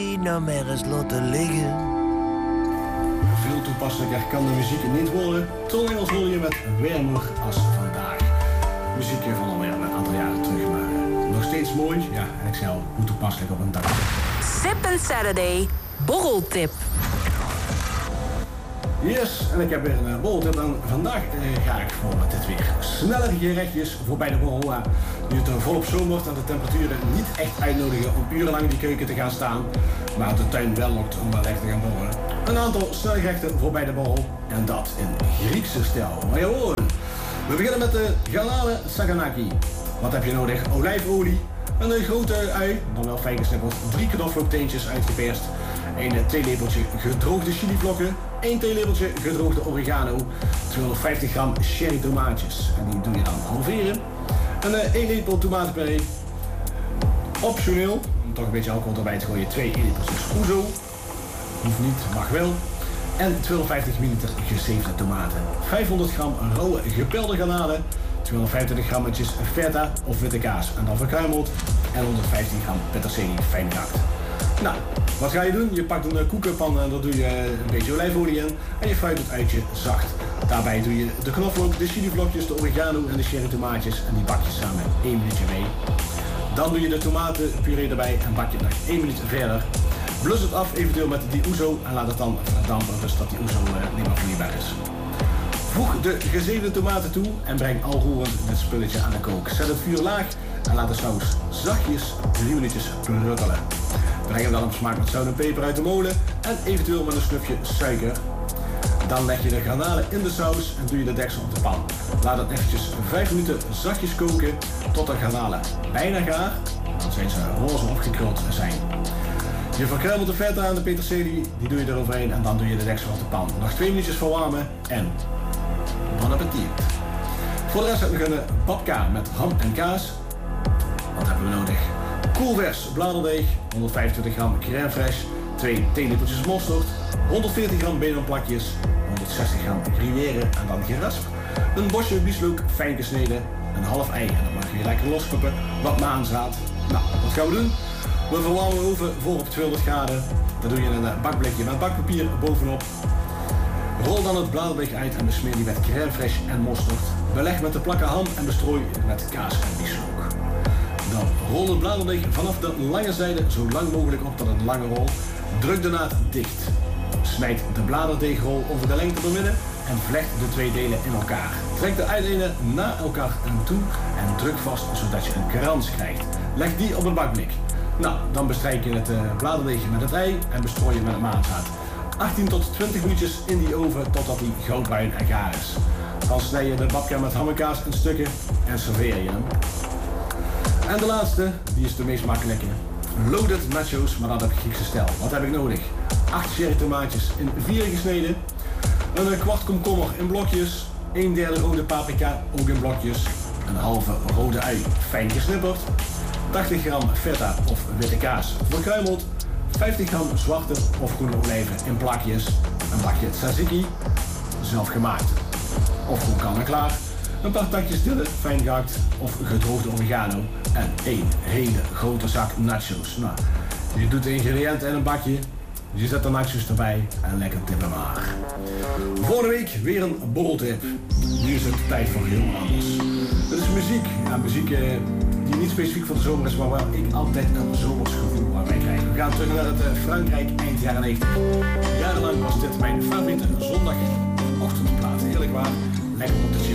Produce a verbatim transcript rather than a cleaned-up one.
Nou maar eens laten liggen. Veel toepasselijker kan de muziek niet worden. Ton Engels hoor je met Warmer als vandaag. Muziek van alweer een aantal jaren terug, maar uh, nog steeds mooi. Ja, en ik zei al, hoe toepasselijk op een dag. Sip and Saturday, borreltip. Yes, en ik heb weer een borreltip. En vandaag uh, ga ik voor dit weer snellere gerechtjes voorbij de borrel. Nu het er volop zomer wordt en de temperaturen niet echt uitnodigen om urenlang in die keuken te gaan staan. Maar de tuin wel lokt om wel lekker te gaan borrelen. Een aantal snelle gerechten voorbij de borrel. En dat in Griekse stijl. Maar jawel. We beginnen met de garnalen saganaki. Wat heb je nodig? Olijfolie, een grote ui, dan wel fijn gesnippeld, drie knoflookteentjes uitgeperst, een theelepeltje gedroogde chilivlokken, één theelepeltje gedroogde oregano, tweehonderdvijftig gram cherry tomaatjes. En die doe je dan halveren. En uh, één lepel tomatenpuree. Optioneel, om toch een beetje alcohol erbij te gooien, twee eetlepeltjes ouzo. Hoeft niet, mag wel. En tweehonderdvijftig milliliter gezeefde tomaten. vijfhonderd gram rauwe gepelde garnalen. tweehonderdvijfentwintig grammetjes feta of witte kaas en dan verkruimeld. En honderdvijftien gram peterselie fijn gehakt. Nou, wat ga je doen? Je pakt een koekenpan en daar doe je een beetje olijfolie in. En je fruit het uitje zacht. Daarbij doe je de knoflook, de chilivlokjes, de oregano en de cherry tomaatjes. En die bak je samen één minuutje mee. Dan doe je de tomatenpuree erbij en bak je het nog één minuut verder. Blus het af, eventueel met die ouzo, en laat het dan verdampen, dus dat die ouzo uh, niet meer vloeibaar is. Voeg de gezeefde tomaten toe en breng al roerend dit spulletje aan de kook. Zet het vuur laag en laat de saus zachtjes drie minuutjes pruttelen. Breng hem dan op smaak met zout en peper uit de molen en eventueel met een snufje suiker. Dan leg je de garnalen in de saus en doe je de deksel op de pan. Laat het eventjes vijf minuten zachtjes koken tot de garnalen bijna gaar. Dan zijn ze roze opgekruld zijn. Je verkruimelt de feta en de peterselie, die doe je eroverheen en dan doe je de deksel op de pan. Nog twee minuutjes verwarmen en bon appetit. Voor de rest heb ik een babka met ham en kaas. Wat hebben we nodig? Koelvers bladerdeeg, honderdvijfentwintig gram crème fraîche, twee theelepeltjes mosterd, honderdveertig gram beenham-plakjes, honderdzestig gram gruyère en dan gerasp, een bosje bieslook fijn gesneden, een half ei en dan mag je lekker loskoppen, wat maanzaad. Nou, wat gaan we doen? We verwarmen de oven voor op tweehonderd graden. Dan doe je een bakblikje met bakpapier bovenop. Rol dan het bladerdeeg uit en besmeer die met crème fraîche en mosterd. Beleg met de plakken ham en bestrooi met kaas en bieslook. Dan rol het bladerdeeg vanaf de lange zijde zo lang mogelijk op tot een lange rol. Druk de naad dicht. Snijd de bladerdeegrol over de lengte door midden en vlecht de twee delen in elkaar. Trek de uiteinden na elkaar toe en druk vast zodat je een krans krijgt. Leg die op het bakblik. Nou, dan bestrijk je het uh, bladerdeegje met het ei en bestrooi je met het maanzaad. achttien tot twintig minuutjes in die oven totdat die goudbruin en gaar is. Dan snij je de babka met ham en kaas in stukken en serveer je hem. En de laatste, die is de meest makkelijke. Loaded nachos, maar dan op Griekse stijl. Wat heb ik nodig? acht cherry tomaatjes in vieren gesneden. Een kwart komkommer in blokjes. een derde rode paprika, ook in blokjes. Een halve rode ui, fijn gesnipperd. tachtig gram feta of witte kaas verkruimeld. vijftig gram zwarte of groene olijven in plakjes. Een bakje tzatziki, zelf gemaakt. Of gewoon kan en klaar. Een paar takjes dille, fijn gehakt of gedroogde oregano. En één hele grote zak nachos. Nou, je doet de ingrediënten in een bakje. Je zet de nachos erbij en lekker tippen maar. Volgende week weer een borreltrip. Nu is het tijd voor heel anders. Het is muziek. Ja, muziek eh, die niet specifiek voor de zomer is, maar waar ik altijd een zomers gevoel aan mij krijg. We gaan terug naar het uh, Frankrijk eind jaren negentig. Jarenlang was dit mijn favoriete zondagochtendplaat. Eerlijk waar, lekker om te chillen.